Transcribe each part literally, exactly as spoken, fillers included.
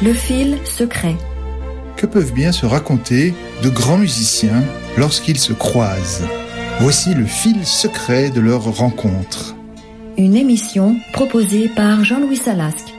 Le fil secret. Que peuvent bien se raconter de grands musiciens lorsqu'ils se croisent? Voici le fil secret de leur rencontre. Une émission proposée par Jean-Louis Salasque.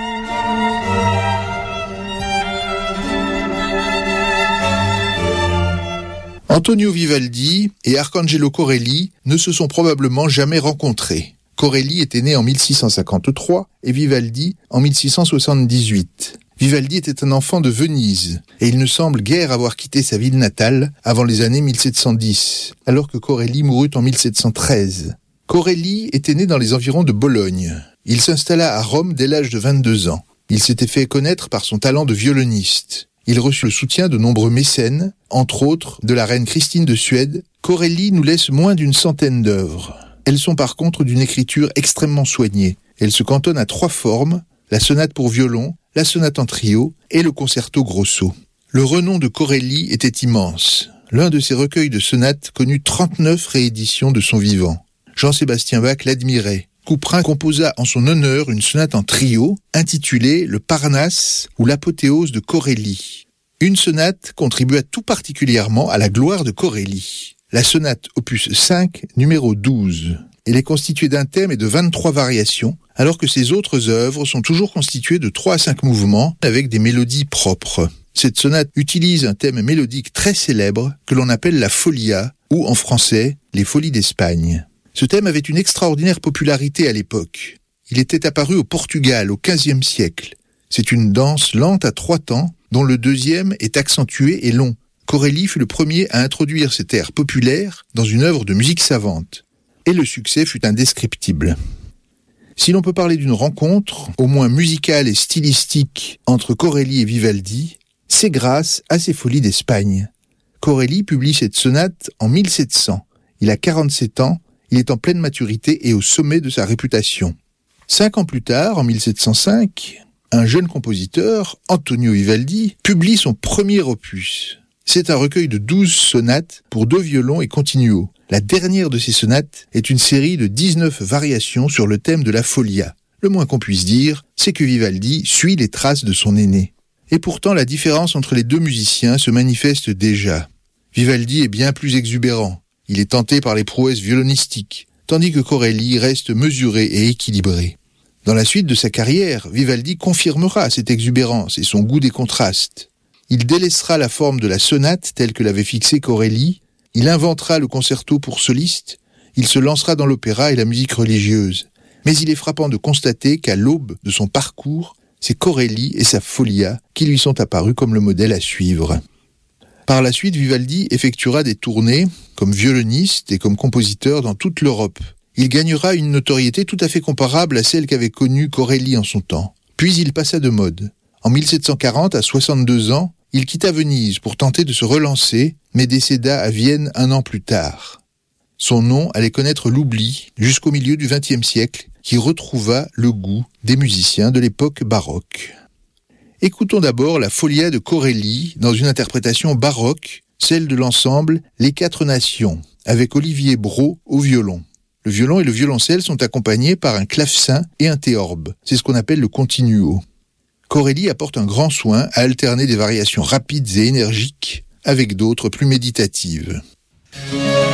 Antonio Vivaldi et Arcangelo Corelli ne se sont probablement jamais rencontrés. Corelli était né en mille six cent cinquante-trois et Vivaldi en mille six cent soixante-dix-huit. Vivaldi était un enfant de Venise et il ne semble guère avoir quitté sa ville natale avant les années mille sept cent dix, alors que Corelli mourut en mille sept cent treize. Corelli était né dans les environs de Bologne. Il s'installa à Rome dès l'âge de vingt-deux ans. Il s'était fait connaître par son talent de violoniste. Il reçut le soutien de nombreux mécènes, entre autres de la reine Christine de Suède. Corelli nous laisse moins d'une centaine d'œuvres. Elles sont par contre d'une écriture extrêmement soignée. Elles se cantonnent à trois formes, la sonate pour violon, la sonate en trio et le concerto grosso. Le renom de Corelli était immense. L'un de ses recueils de sonates connut trente-neuf rééditions de son vivant. Jean-Sébastien Bach l'admirait. Couperin composa en son honneur une sonate en trio intitulée « Le Parnasse » ou « L'apothéose de Corelli ». Une sonate contribua tout particulièrement à la gloire de Corelli. La sonate opus cinq, numéro douze. Elle est constituée d'un thème et de vingt-trois variations, alors que ses autres œuvres sont toujours constituées de trois à cinq mouvements avec des mélodies propres. Cette sonate utilise un thème mélodique très célèbre que l'on appelle la folia, ou en français, les folies d'Espagne. Ce thème avait une extraordinaire popularité à l'époque. Il était apparu au Portugal au quinzième siècle. C'est une danse lente à trois temps, dont le deuxième est accentué et long. Corelli fut le premier à introduire cet air populaire dans une œuvre de musique savante. Et le succès fut indescriptible. Si l'on peut parler d'une rencontre, au moins musicale et stylistique, entre Corelli et Vivaldi, c'est grâce à ses folies d'Espagne. Corelli publie cette sonate en mille sept cents. Il a quarante-sept ans, il est en pleine maturité et au sommet de sa réputation. Cinq ans plus tard, en mille sept cent cinq, un jeune compositeur, Antonio Vivaldi, publie son premier opus. C'est un recueil de douze sonates pour deux violons et continuo. La dernière de ces sonates est une série de dix-neuf variations sur le thème de la folia. Le moins qu'on puisse dire, c'est que Vivaldi suit les traces de son aîné. Et pourtant, la différence entre les deux musiciens se manifeste déjà. Vivaldi est bien plus exubérant. Il est tenté par les prouesses violonistiques, tandis que Corelli reste mesuré et équilibré. Dans la suite de sa carrière, Vivaldi confirmera cette exubérance et son goût des contrastes. Il délaissera la forme de la sonate telle que l'avait fixée Corelli, il inventera le concerto pour soliste, il se lancera dans l'opéra et la musique religieuse. Mais il est frappant de constater qu'à l'aube de son parcours, c'est Corelli et sa folia qui lui sont apparus comme le modèle à suivre. Par la suite, Vivaldi effectuera des tournées comme violoniste et comme compositeur dans toute l'Europe. Il gagnera une notoriété tout à fait comparable à celle qu'avait connue Corelli en son temps. Puis il passa de mode. En mille sept cent quarante, à soixante-deux ans, il quitta Venise pour tenter de se relancer, mais décéda à Vienne un an plus tard. Son nom allait connaître l'oubli jusqu'au milieu du vingtième siècle, qui retrouva le goût des musiciens de l'époque baroque. Écoutons d'abord la folia de Corelli dans une interprétation baroque, celle de l'ensemble Les Quatre Nations, avec Olivier Brault au violon. Le violon et le violoncelle sont accompagnés par un clavecin et un théorbe. C'est ce qu'on appelle le continuo. Corelli apporte un grand soin à alterner des variations rapides et énergiques avec d'autres plus méditatives.